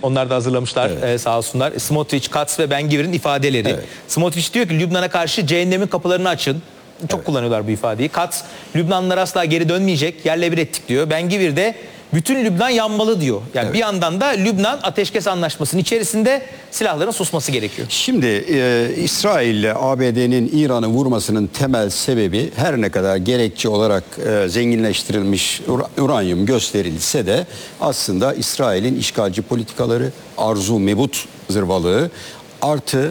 Onlar da hazırlamışlar sağ olsunlar. Smotrich, Katz ve Ben-Gvir'in ifadeleri. Evet. Smotrich diyor ki Lübnan'a karşı cehennemin kapılarını açın. Çok kullanıyorlar bu ifadeyi. Katz, Lübnanlılar asla geri dönmeyecek, yerle bir ettik diyor. Ben-Gvir de bütün Lübnan yanmalı diyor. Yani bir yandan da Lübnan ateşkes anlaşmasının içerisinde silahların susması gerekiyor. Şimdi İsrail ile ABD'nin İran'ı vurmasının temel sebebi, her ne kadar gerekçe olarak zenginleştirilmiş uranyum gösterilse de aslında İsrail'in işgalci politikaları, arzu mebut zırvalığı artı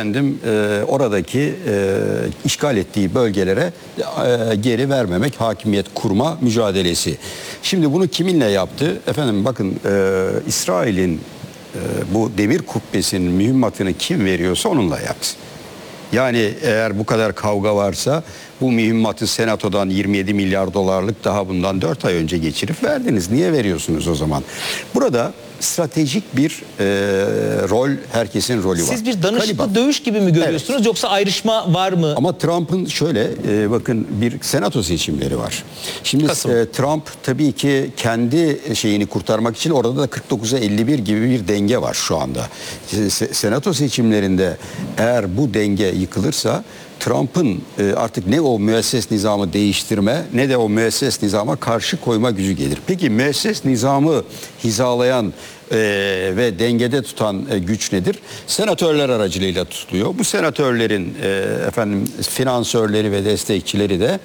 oradaki işgal ettiği bölgelere geri vermemek, hakimiyet kurma mücadelesi. Şimdi bunu kiminle yaptı? Bakın İsrail'in bu demir kubbesinin mühimmatını kim veriyorsa onunla yaptı. Yani eğer bu kadar kavga varsa bu mühimmatı senatodan 27 milyar dolarlık daha bundan 4 ay önce geçirip verdiniz. Niye veriyorsunuz o zaman? Burada stratejik bir rol, herkesin rolü var. Siz bir danışıklı dövüş gibi mi görüyorsunuz yoksa ayrışma var mı? Ama Trump'ın şöyle bakın bir senato seçimleri var. Şimdi Trump tabii ki kendi şeyini kurtarmak için orada da 49'a 51 gibi bir denge var şu anda. Senato seçimlerinde eğer bu denge yıkılırsa Trump'ın artık ne o müesses nizamı değiştirme ne de o müesses nizama karşı koyma gücü gelir. Peki müesses nizamı hizalayan ve dengede tutan güç nedir? Senatörler aracılığıyla tutuluyor. Bu senatörlerin finansörleri ve destekçileri de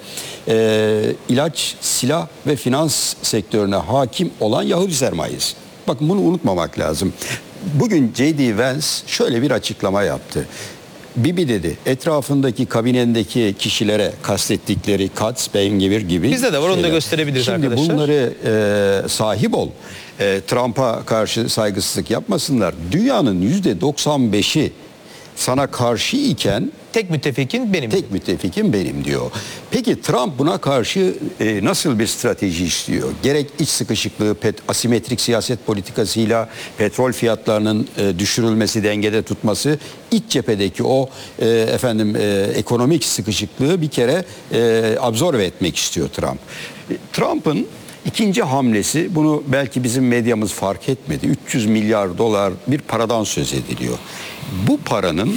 ilaç, silah ve finans sektörüne hakim olan Yahudi sermayesi. Bakın bunu unutmamak lazım. Bugün J.D. Vance şöyle bir açıklama yaptı. Bibi dedi, etrafındaki kabinendeki kişilere kastettikleri Katz, Ben-Gvir gibi. Bizde de var, onu da gösterebiliriz arkadaşlar. Şimdi bunları sahip ol. Trump'a karşı saygısızlık yapmasınlar. Dünyanın %95'i sana karşı iken tek müttefikin benim. Tek müttefikim benim diyor. Peki Trump buna karşı nasıl bir strateji istiyor? Gerek iç sıkışıklığı, asimetrik siyaset politikasıyla petrol fiyatlarının düşürülmesi, dengede tutması, iç cephedeki o ekonomik sıkışıklığı bir kere absorbe etmek istiyor Trump. Trump'ın İkinci hamlesi, bunu belki bizim medyamız fark etmedi. 300 milyar dolar bir paradan söz ediliyor. Bu paranın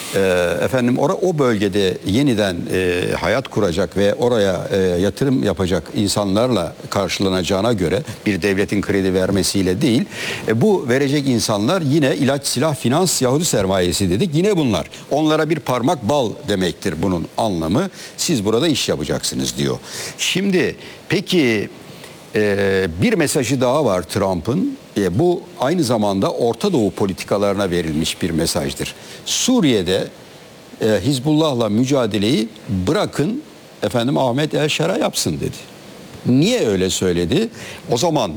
o bölgede yeniden hayat kuracak ve oraya yatırım yapacak insanlarla karşılanacağına göre, bir devletin kredi vermesiyle değil, bu verecek insanlar yine ilaç, silah, finans, Yahudi sermayesi dedik. Yine bunlar. Onlara bir parmak bal demektir bunun anlamı. Siz burada iş yapacaksınız diyor. Şimdi peki bir mesajı daha var Trump'ın. Bu aynı zamanda Orta Doğu politikalarına verilmiş bir mesajdır. Suriye'de Hizbullah'la mücadeleyi bırakın Ahmet El-Şara yapsın dedi. Niye öyle söyledi? O zaman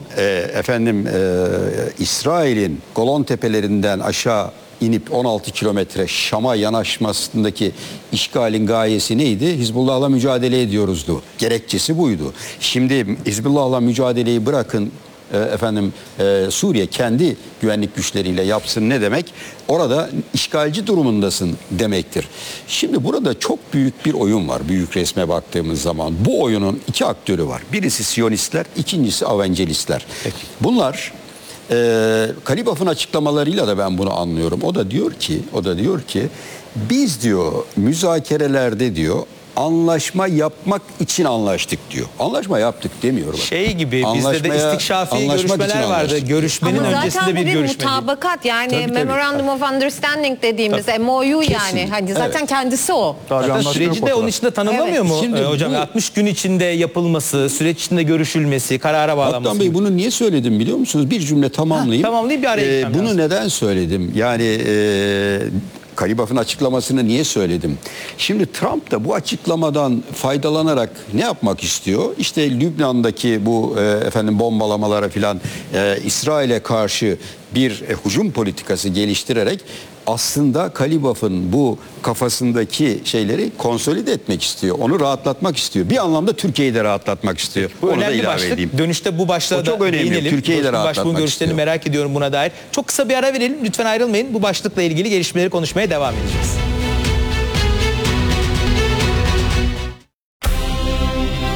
İsrail'in Golan Tepelerinden aşağı inip 16 kilometre Şam'a yanaşmasındaki işgalin gayesi neydi? Hizbullah'la mücadele ediyoruzdu. Gerekçesi buydu. Şimdi Hizbullah'la mücadeleyi bırakın Suriye kendi güvenlik güçleriyle yapsın ne demek? Orada işgalci durumundasın demektir. Şimdi burada çok büyük bir oyun var büyük resme baktığımız zaman. Bu oyunun iki aktörü var. Birisi Siyonistler, ikincisi Avengelistler. Bunlar Kalibaf'ın açıklamalarıyla da ben bunu anlıyorum. O da diyor ki biz diyor müzakerelerde diyor anlaşma yapmak için anlaştık diyor. Anlaşma yaptık demiyor. Gibi bizde de istikşafi görüşmeler vardı. Görüşmenin öncesinde bir görüşme. Mutabakat yani Memorandum of Understanding dediğimiz MOU yani. Hani zaten kendisi o. Zaten süreci de onun içinde tanımlamıyor mu hocam? 60 gün içinde yapılması, süreç içinde görüşülmesi, karara bağlanması. Hakan Bey bunu niye söyledim biliyor musunuz? Bir cümle tamamlayayım. Tamamlayayım, bir araya gitmem bunu lazım. Neden söyledim? Yani Kalibaf'ın açıklamasını niye söyledim? Şimdi Trump da bu açıklamadan faydalanarak ne yapmak istiyor? İşte Lübnan'daki bu bombalamalara filan İsrail'e karşı bir hücum politikası geliştirerek aslında Kalibaf'ın bu kafasındaki şeyleri konsolide etmek istiyor. Onu rahatlatmak istiyor. Bir anlamda Türkiye'yi de rahatlatmak istiyor. Bu onu önemli da ilave başlık. edeyim. Dönüşte bu başlığa da değinelim. Türkiye'yi de rahatlatmak başbuğun görüşlerini istiyor. merak ediyorum buna dair. Çok kısa bir ara verelim. Lütfen ayrılmayın. Bu başlıkla ilgili gelişmeleri konuşmaya devam edeceğiz.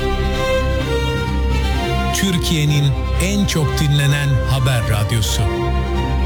Türkiye'nin en çok dinlenen haber radyosu.